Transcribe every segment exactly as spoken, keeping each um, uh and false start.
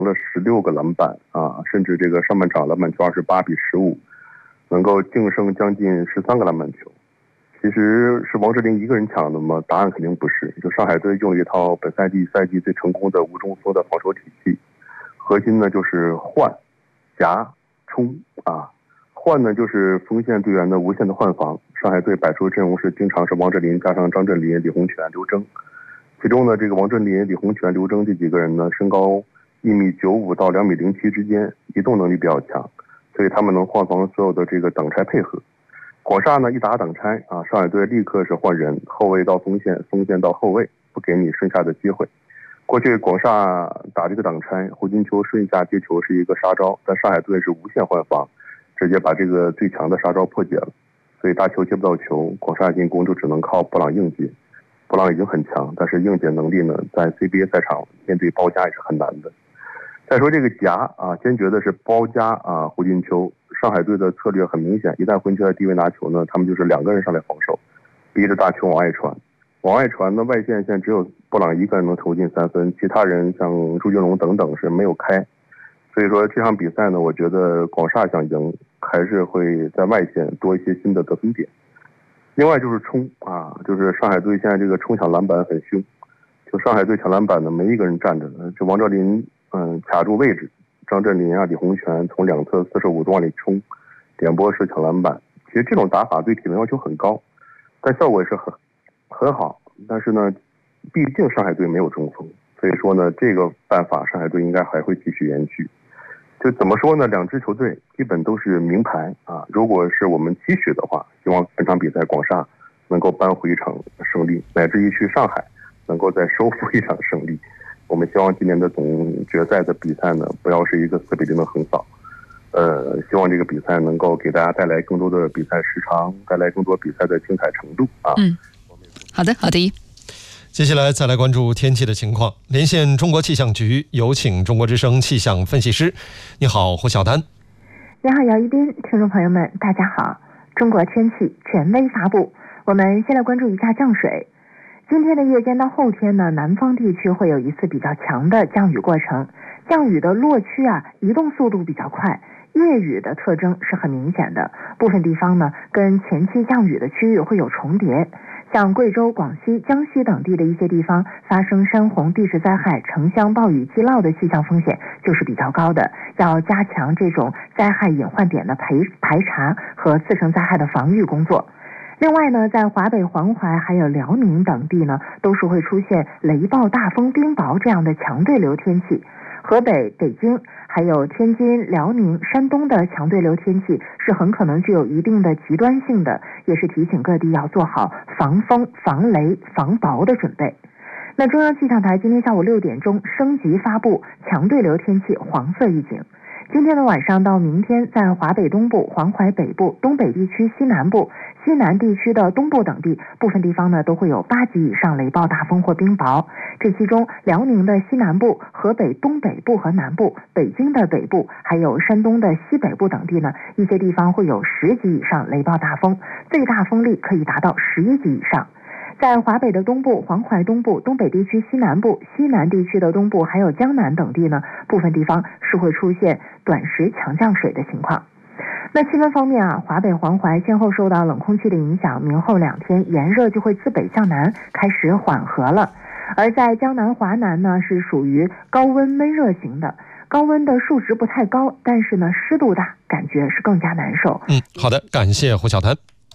了十六个篮板啊，甚至这个上半场篮板球二十八比十五，能够净胜将近十三个篮板球。其实是王哲林一个人抢的吗？答案肯定不是。就上海队用了一套本赛季赛季最成功的无中锋的防守体系，核心呢就是换、夹、冲啊。换呢就是锋线队员的无限的换防。上海队摆出阵容是经常是王哲林加上张镇麟、李洪权、刘铮。其中呢，这个王镇麟、李洪权、刘铮这几个人呢，身高一米九五到两米零七之间，移动能力比较强，所以他们能换防所有的这个挡拆配合。广厦呢一打挡拆啊，上海队立刻是换人，后卫到锋线，锋线到后卫，不给你顺下的机会。过去广厦打这个挡拆，胡金秋顺下接球是一个杀招，但上海队是无限换防，直接把这个最强的杀招破解了。所以大球接不到球，广厦进攻就只能靠布朗硬接。布朗已经很强，但是硬解能力呢，在 C B A 赛场面对包夹也是很难的。再说这个夹啊，坚决的是包夹啊，胡金秋。上海队的策略很明显，一旦胡金秋在低位拿球呢，他们就是两个人上来防守，逼着大球往外传。往外传的外线现在只有布朗一个人能投进三分，其他人像朱金龙等等是没有开。所以说这场比赛呢，我觉得广厦想赢，还是会在外线多一些新的得分点。另外就是冲啊，就是上海队现在这个冲抢篮板很凶，就上海队抢篮板的没一个人站着的，这王哲林嗯卡住位置，张镇麟啊、李洪权从两侧四十五度往里冲，点波式抢篮板。其实这种打法对体能要求很高，但效果也是很很好。但是呢，毕竟上海队没有中锋，所以说呢，这个办法上海队应该还会继续延续。就怎么说呢？两支球队基本都是名牌啊。如果是我们期许的话，希望本场比赛广厦能够扳回一场胜利，乃至于去上海能够再收复一场胜利。我们希望今年的总决赛的比赛呢，不要是一个四比零的横扫。呃，希望这个比赛能够给大家带来更多的比赛时长，带来更多比赛的精彩程度啊。 嗯，好的，好的。 接下来再来关注天气的情况，连线中国气象局，有请中国之声气象分析师。你好，胡晓丹。 你好，姚一斌，听众朋友们，大家好。中国天气权威发布，我们先来关注一下降水。今天的夜间到后天呢，南方地区会有一次比较强的降雨过程，降雨的落区啊，移动速度比较快，夜雨的特征是很明显的，部分地方呢跟前期降雨的区域会有重叠。像贵州、广西、江西等地的一些地方发生山洪、地质灾害、城乡暴雨积涝的气象风险就是比较高的，要加强这种灾害隐患点的排排查和次生灾害的防御工作。另外呢，在华北、黄淮还有辽宁等地呢，都是会出现雷暴、大风、冰雹这样的强对流天气。河北、北京还有天津、辽宁、山东的强对流天气是很可能具有一定的极端性的，也是提醒各地要做好防风、防雷、防雹的准备。那中央气象台今天下午六点钟升级发布强对流天气黄色预警。今天的晚上到明天，在华北东部、黄淮北部、东北地区西南部、西南地区的东部等地，部分地方呢都会有八级以上雷暴、大风或冰雹。这其中，辽宁的西南部、河北东北部和南部、北京的北部，还有山东的西北部等地呢，一些地方会有十级以上雷暴大风，最大风力可以达到十一级以上。在华北的东部、黄淮东部、东北地区西南部、西南地区的东部还有江南等地呢，部分地方是会出现短时强降水的情况。那气温方面啊，华北、黄淮先后受到冷空气的影响，明后两天炎热就会自北向南开始缓和了。而在江南、华南呢，是属于高温闷热型的，高温的数值不太高，但是呢湿度大，感觉是更加难受。 嗯，好的，感谢胡晓丹。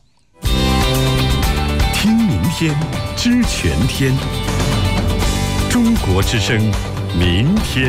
听明天，知全天。中国之声，明天。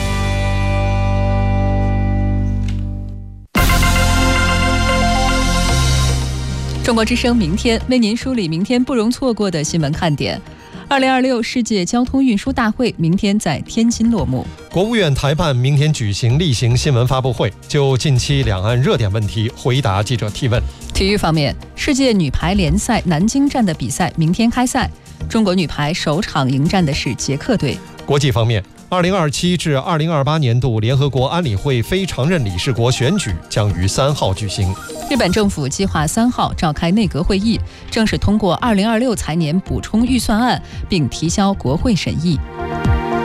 中国之声明天为您梳理明天不容错过的新闻看点。二零二六世界交通运输大会明天在天津落幕。 国务院台办明天举行例行新闻发布会，就近期两岸热点问题回答记者提问。 体育方面，世界女排联赛南京站的比赛明天开赛，中国女排首场迎战的是捷克队。 国际方面，二零二七至二零二八年度联合国安理会非常任理事国选举将于三号举行。 日本政府计划三号召开内阁会议，正式通过二零二六财年补充预算案，并提交国会审议。